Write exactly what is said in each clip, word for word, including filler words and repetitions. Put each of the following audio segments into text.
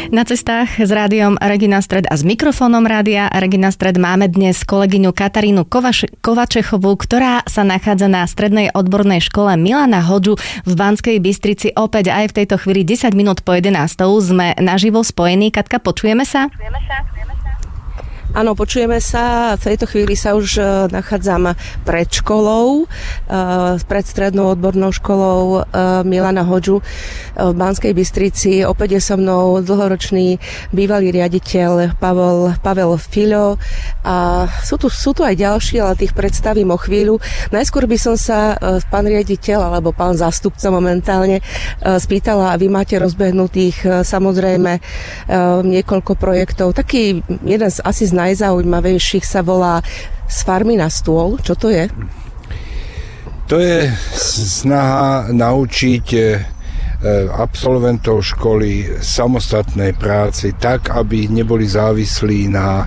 Na cestách s rádiom Regina Stred a s mikrofónom rádia Regina Stred máme dnes kolegyňu Katarínu Kovaš- Kovačechovú, ktorá sa nachádza na strednej odbornej škole Milana Hodžu v Banskej Bystrici. Opäť aj v tejto chvíli desať minút po jedenástej sme naživo spojení. Katka, počujeme sa? Počujeme sa, počujeme sa. Áno, počujeme sa. V tejto chvíli sa už nachádzam pred školou, pred strednou odbornou školou Milana Hodžu v Banskej Bystrici. Opäť je so mnou dlhoročný bývalý riaditeľ Pavel, Pavel Filo a sú tu, sú tu aj ďalší, ale tých predstavím o chvíľu. Najskôr by som sa pán riaditeľ alebo pán zástupca momentálne spýtala, a vy máte rozbehnutých samozrejme niekoľko projektov. Taký jeden z asi z najzaujímavejších sa volá Z farmy na stôl. Čo to je? To je snaha naučiť absolventov školy samostatnej práci tak, aby neboli závislí na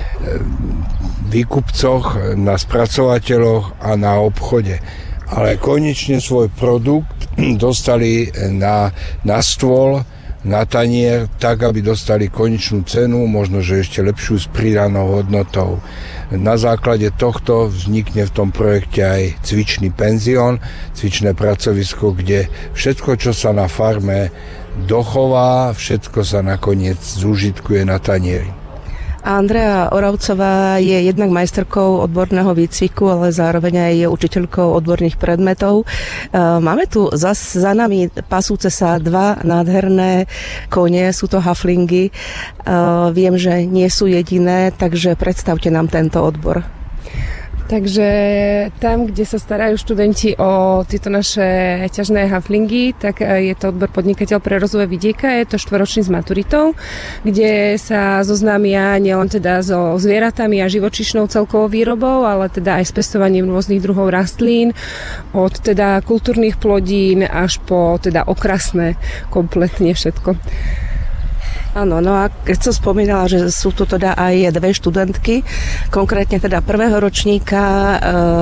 výkupcoch, na spracovateľoch a na obchode. Ale konečne svoj produkt dostali na, na stôl, na tanier, tak, aby dostali konečnú cenu, možno, že ešte lepšiu s pridanou hodnotou. Na základe tohto vznikne v tom projekte aj cvičný penzión, cvičné pracovisko, kde všetko, čo sa na farme dochová, všetko sa nakoniec zúžitkuje na tanieri. Andrea Oravcová je jednak majsterkou odborného výcviku, ale zároveň aj učiteľkou odborných predmetov. Máme tu za, za nami pasúce sa dva nádherné kone, sú to haflingy. Viem, že nie sú jediné, takže predstavte nám tento odbor. Takže tam, kde sa starajú študenti o tieto naše ťažné haflingy, tak je to odbor podnikateľ pre rozvoj vidieka, je to štvoročný s maturitou, kde sa zoznámia nielen teda so zvieratami a živočíšnou celkovou výrobou, ale teda aj s pestovaním rôznych druhov rastlín, od teda kultúrnych plodín až po teda okrasné, kompletne všetko. Áno, no a keď som spomínala, že sú tu teda aj dve študentky, konkrétne teda prvého ročníka e,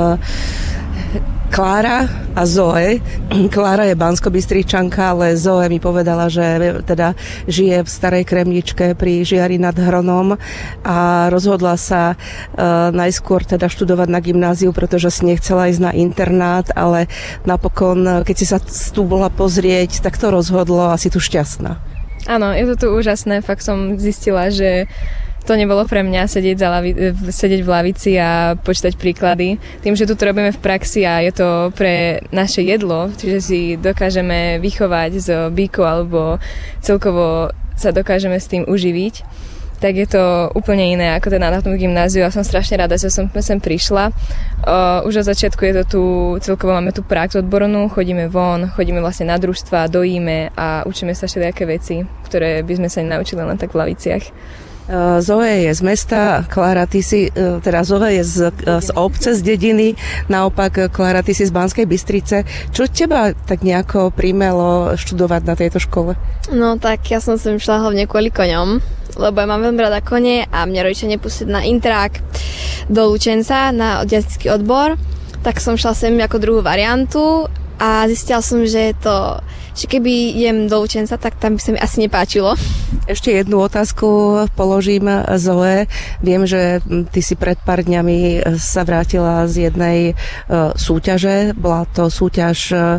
Klára a Zoe. Klára je Banskobystričanka, ale Zoe mi povedala, že teda žije v Starej Kremničke pri Žiari nad Hronom a rozhodla sa e, najskôr teda študovať na gymnáziu, pretože si nechcela ísť na internát, ale napokon, keď si sa tu bola pozrieť, tak to rozhodlo a si tu šťastná. Áno, je to tu úžasné, fakt som zistila, že to nebolo pre mňa sedieť, za lavi- sedieť v lavici a počítať príklady. Tým, že tu to robíme v praxi a je to pre naše jedlo, čiže si dokážeme vychovať z bíku alebo celkovo sa dokážeme s tým uživiť, tak je to úplne iné ako teda na tom gymnáziu a som strašne rada, že som sem prišla. Uh, už od začiatku je to tu, celkovo máme tu prax odbornú, chodíme von, chodíme vlastne na družstva, dojíme a učíme sa všelijaké veci, ktoré by sme sa nenaučili len tak v laviciach. Zoe je z mesta, Klára, ty si, teda Zoe je z, z obce, z dediny, naopak Klára, ty si z Banskej Bystrice. Čo teba tak nejako primelo študovať na tejto škole? No tak ja som sem šla hlavne kvôli koňom, lebo ja mám veľmi rada kone a mňa rodičia nepustili na intrák do Lučenca na detský odbor, tak som šla sem ako druhú variantu a zistila som, že je to, že keby idem do Lučenca, tak tam by sa mi asi nepáčilo. Ešte jednu otázku položím Zoe. Viem, že ty si pred pár dňami sa vrátila z jednej uh, súťaže. Bola to súťaž uh,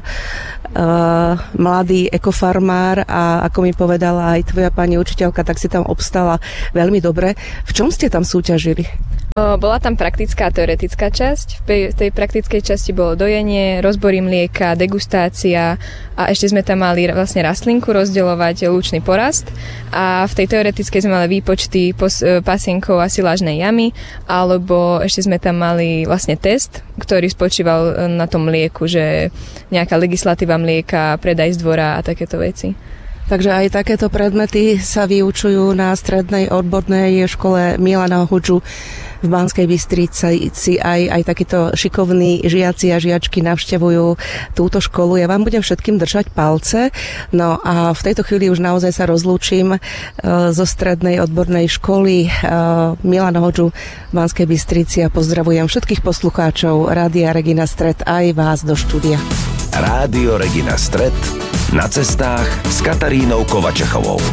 Mladý ekofarmár a ako mi povedala aj tvoja pani učiteľka, tak si tam obstala veľmi dobre. V čom ste tam súťažili? Bola tam praktická a teoretická časť. V tej praktickej časti bolo dojenie, rozbory mlieka, degustácia a ešte sme tam mali vlastne rastlinku rozdeľovať lučný porast a v tej teoretickej sme mali výpočty pasienkov a silážnej jamy alebo ešte sme tam mali vlastne test, ktorý spočíval na tom mlieku, že nejaká legislatíva mlieka, predaj z dvora a takéto veci. Takže aj takéto predmety sa vyučujú na strednej odbornej škole Milana Hodžu v Banskej Bystrici. Aj, aj takíto šikovní žiaci a žiačky navštevujú túto školu. Ja vám budem všetkým držať palce. No a v tejto chvíli už naozaj sa rozlúčim zo strednej odbornej školy Milana Hodžu v Banskej Bystrici a pozdravujem všetkých poslucháčov Rádia Regina Stred aj vás do štúdia. Rádio Regina Stred na cestách s Katarínou Kovačechovou.